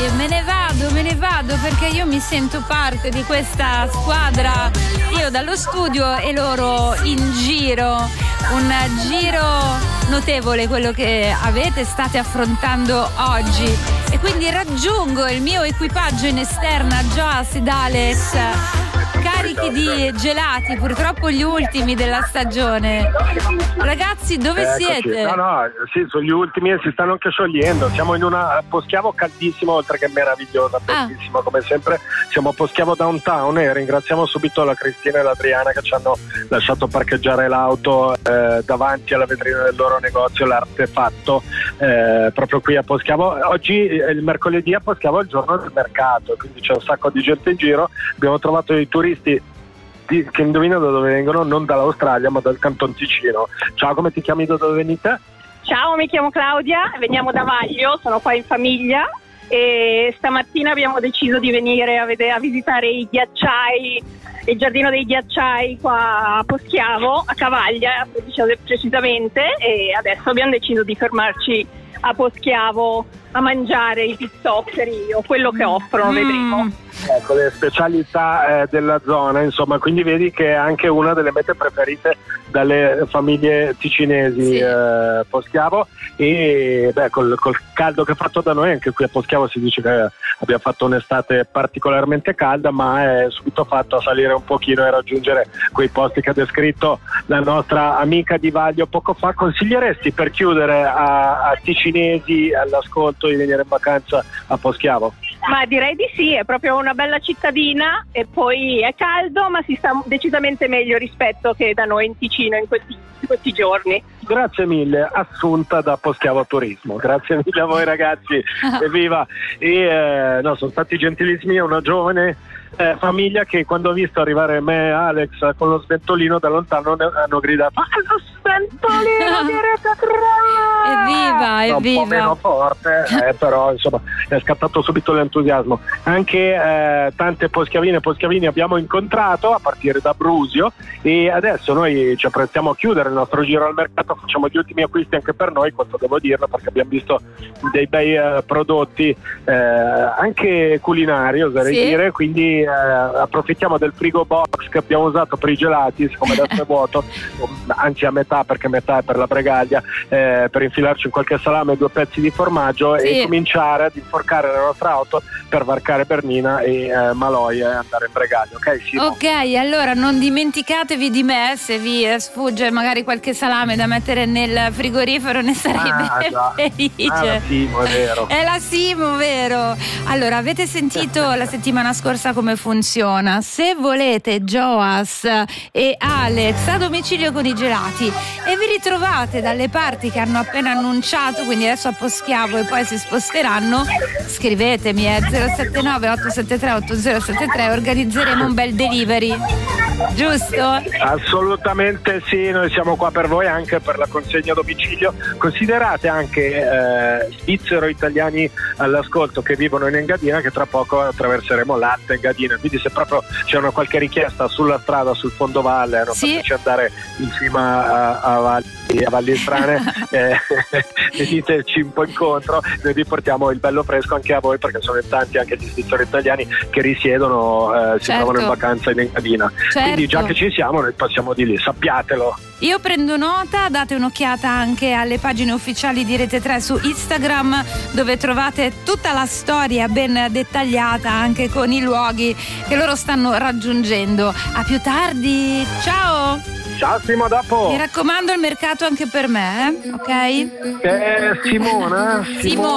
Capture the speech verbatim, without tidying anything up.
me ne vado, me ne vado perché io mi sento parte di questa squadra, io dallo studio e loro in giro, un giro notevole quello che avete, state affrontando oggi, e quindi raggiungo il mio equipaggio in esterna, Joas ed Alex, carichi di gelati, purtroppo gli ultimi della stagione. Ragazzi, dove Eccoci. siete? No, no, sì, sono gli ultimi e si stanno anche sciogliendo. Siamo in una Poschiavo caldissimo, oltre che meravigliosa, bellissima, ah. come sempre. Siamo a Poschiavo Downtown e ringraziamo subito la Cristina e l'Adriana che ci hanno lasciato parcheggiare l'auto eh, davanti alla vetrina del loro negozio, l'Artefatto, eh, proprio qui a Poschiavo. Oggi, eh, il mercoledì a Poschiavo, è il giorno del mercato, quindi c'è un sacco di gente in giro. Abbiamo trovato i turisti che indovinano da dove vengono, non dall'Australia ma dal Canton Ticino. Ciao, come ti chiami, da dove venite? Ciao, mi chiamo Claudia, veniamo da Vaglio, sono qua in famiglia e stamattina abbiamo deciso di venire a, vedere, a visitare i ghiacciai, il giardino dei ghiacciai qua a Poschiavo, a Cavaglia precisamente, e adesso abbiamo deciso di fermarci a Poschiavo a mangiare i pizzoccheri o quello che offrono, mm. vedremo. Ecco, le specialità eh, della zona, insomma, quindi vedi che è anche una delle mete preferite dalle famiglie ticinesi, sì. eh, Poschiavo, e beh, col, col caldo che ha fatto da noi, anche qui a Poschiavo si dice che abbia fatto un'estate particolarmente calda, ma è subito fatto a salire un pochino e raggiungere quei posti che ha descritto la nostra amica di Vaglio poco fa. Consiglieresti, per chiudere, a, a ticinesi all'ascolto, di venire in vacanza a Poschiavo? Ma direi di sì, è proprio una bella cittadina e poi è caldo, ma si sta decisamente meglio rispetto che da noi in Ticino in questi, in questi giorni. Grazie mille, Assunta da Poschiavo Turismo. Grazie mille a voi ragazzi, evviva! E eh, no, sono stati gentilissimi, è una giovane eh, famiglia che quando ha visto arrivare me e Alex con lo sventolino da lontano hanno gridato: ah, lo sventolino di Rete tre! Evviva, evviva! Un po' meno forte, eh, però insomma è scattato subito l'entusiasmo. Anche eh, tante poschiavine e poschiavini abbiamo incontrato a partire da Brusio, e adesso noi ci apprezziamo a chiudere il nostro giro al mercato, facciamo gli ultimi acquisti anche per noi, quanto devo dirlo, perché abbiamo visto dei bei eh, prodotti eh, anche culinari, oserei sì. dire, quindi eh, approfittiamo del frigo box che abbiamo usato per i gelati, siccome adesso è vuoto, anzi a metà perché metà è per la bregaglia, eh, per infilarci in qualche salame e due pezzi di formaggio, sì. e cominciare ad inforcare la nostra auto per varcare Bernina e eh, Maloi e andare in Bregaglio, ok? Sì, ok, no? Allora non dimenticatevi di me, se vi sfugge magari qualche salame da mettere nel frigorifero, ne sarei ah, felice. Ah, la Simo, è vero. È la Simo, vero? Allora, avete sentito la settimana scorsa come funziona? Se volete Joas e Alex a domicilio con i gelati e vi ritrovate dalle parti che hanno appena annunciato, quindi adesso a Poschiavo e poi si sposteranno, scrivetemi a zero sette nove otto sette tre otto zero sette tre, organizzeremo un bel delivery, giusto? Assolutamente sì, noi siamo qua per voi anche per la consegna a domicilio. Considerate anche eh, svizzero italiani all'ascolto che vivono in Engadina, che tra poco attraverseremo l'Alta Engadina, quindi se proprio c'è una qualche richiesta sulla strada, sul fondovalle, non sì. fateci andare in cima a, a Valli, a Valli Strane eh, veniteci un po' incontro, noi vi portiamo il bello fresco anche a voi, perché sono in tanti anche gli svizzeri italiani che risiedono, eh, si certo. trovano in vacanza in Engadina, certo. quindi già che ci siamo noi passiamo di lì, sappiatelo. Io prendo nota, date un'occhiata anche alle pagine ufficiali di Rete tre su Instagram, dove trovate tutta la storia ben dettagliata, anche con i luoghi che loro stanno raggiungendo. A più tardi, ciao! Ciao Simo, dopo! Mi raccomando, il mercato anche per me, eh? Ok? Eh, Simona? Simona.